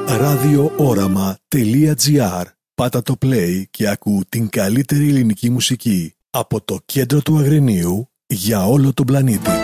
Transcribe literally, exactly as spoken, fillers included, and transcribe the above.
ραδιόοραμα.gr. Πάτα το play και ακού την καλύτερη ελληνική μουσική από το κέντρο του Αγρινίου για όλο τον πλανήτη.